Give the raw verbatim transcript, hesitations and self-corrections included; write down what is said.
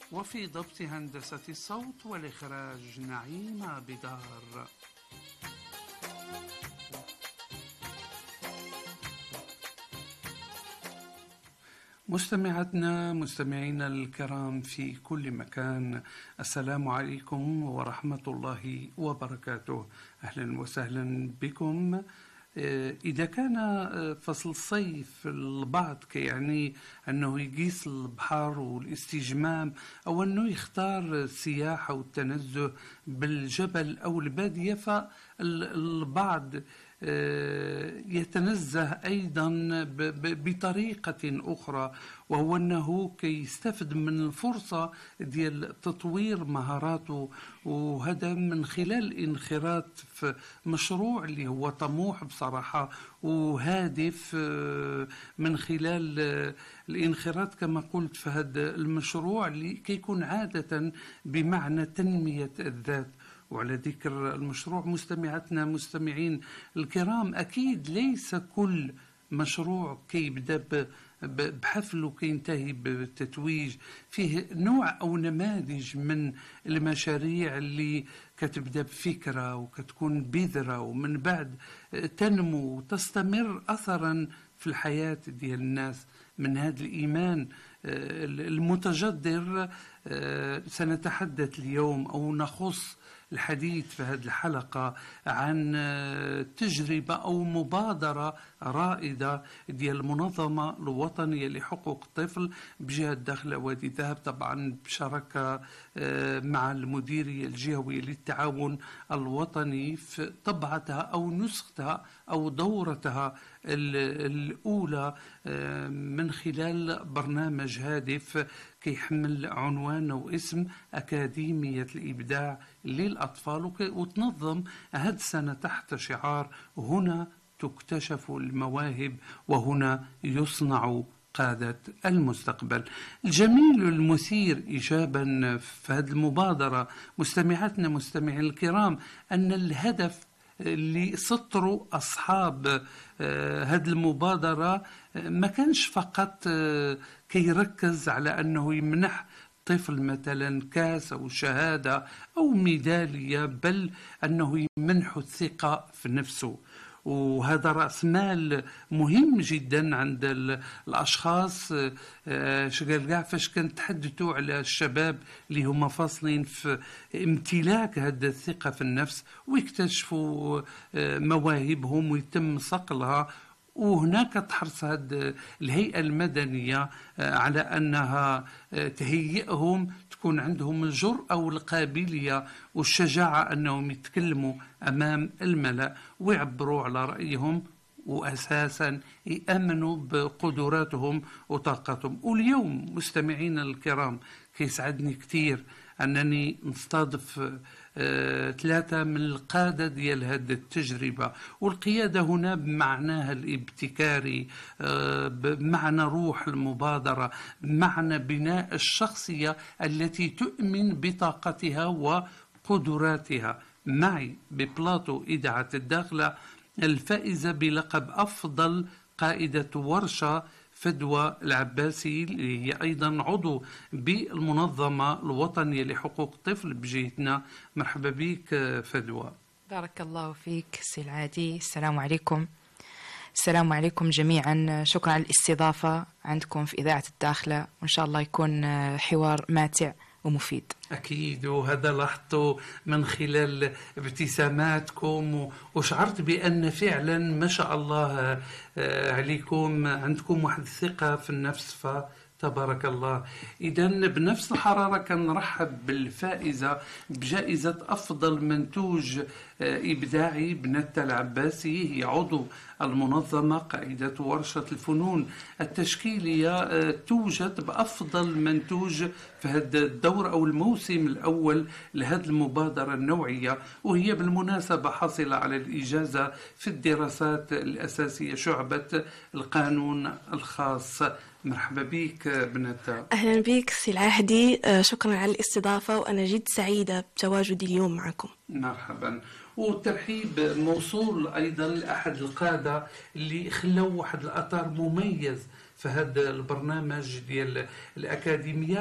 وفي ضبط هندسة الصوت والإخراج نعيمة بدار. مستمعاتنا مستمعينا الكرام في كل مكان، السلام عليكم ورحمة الله وبركاته. أهلا وسهلا بكم. إذا كان فصل الصيف البعض يعني أنه يقيس البحر والاستجمام أو أنه يختار السياحة والتنزه بالجبل أو البادية، فالبعض يتنزه أيضا بطريقة أخرى، وهو أنه كي يستفد من الفرصة ديال تطوير مهاراته، وهذا من خلال انخراط في مشروع اللي هو طموح بصراحة وهادف، من خلال الانخراط كما قلت في هذا المشروع اللي كيكون عادة بمعنى تنمية الذات. وعلى ذكر المشروع مستمعاتنا مستمعين الكرام، أكيد ليس كل مشروع كيبدأ بحفل وكينتهي بالتتويج. فيه نوع أو نماذج من المشاريع اللي كتبدأ بفكرة وكتكون بذرة ومن بعد تنمو وتستمر أثرا في الحياة ديال الناس. من هذا الإيمان المتجذر سنتحدث اليوم أو نخص الحديث في هذه الحلقة عن تجربة أو مبادرة رائدة ديال المنظمة الوطنية لحقوق الطفل بجهة داخل وادي ذهب، طبعا بشراكة مع المديرية الجهوية للتعاون الوطني في طبعتها أو نسختها أو دورتها الأولى من خلال برنامج هادف كيحمل عنوان واسم أكاديمية الإبداع للأطفال، وتنظم هذه السنة تحت شعار هنا تكتشف المواهب وهنا يصنع قادة المستقبل. الجميل والمثير إيجابا في هذه المبادرة مستمعاتنا مستمعين الكرام أن الهدف اللي سطروا أصحاب هذه المبادرة ما كانش فقط كيركز على أنه يمنح طفل مثلا كاس أو شهادة أو ميدالية، بل أنه يمنح الثقة في نفسه. وهذا رأس مال مهم جدا عند الأشخاص. شغال قاع فاش كنتحدثوا على الشباب اللي هما فاصلين في امتلاك هذا الثقة في النفس ويكتشفوا مواهبهم ويتم صقلها، وهناك تحرص هذه الهيئة المدنية على أنها تهيئهم تكون عندهم الجرأة والقابلية والشجاعة أنهم يتكلموا أمام الملأ ويعبروا على رأيهم، وأساسا يأمنوا بقدراتهم وطاقتهم. واليوم مستمعينا الكرام كيسعدني كثير أنني نستضيف آه، ثلاثة من القادة ديال هذه التجربة. والقيادة هنا بمعناها الابتكاري، آه، بمعنى روح المبادرة، بمعنى بناء الشخصية التي تؤمن بطاقتها وقدراتها. معي ببلاطو إذاعة الداخلة الفائزة بلقب أفضل قائدة ورشة فدوى العباسي، اللي هي أيضا عضو بالمنظمة الوطنية لحقوق الطفل بجهتنا. مرحبا بك فدوى. بارك الله فيك سي العادي. السلام عليكم. السلام عليكم جميعا. شكرا على الاستضافة عندكم في إذاعة الداخلة، وإن شاء الله يكون حوار ماتع ومفيد. أكيد، وهذا لاحظته من خلال ابتساماتكم، وشعرت بأن فعلا ما شاء الله عليكم عندكم واحد الثقة في النفس، فتبارك الله. إذن بنفس الحرارة كنرحب بالفائزة بجائزة أفضل منتوج إبداعي بنتا العباسي، هي عضو المنظمة قائدة ورشة الفنون التشكيلية، توجد بأفضل منتوج في هذا الدور أو الموسم الأول لهذه المبادرة النوعية، وهي بالمناسبة حصل على الإجازة في الدراسات الأساسية شعبة القانون الخاص. مرحبا بك بنتا. أهلا بك سي العهدي، شكرا على الاستضافة، وأنا جد سعيدة بتواجدي اليوم معكم. مرحبا. والترحيب موصول أيضا لأحد القادة اللي خلوا واحد الأثر مميز في هذا البرنامج ديال الأكاديمية،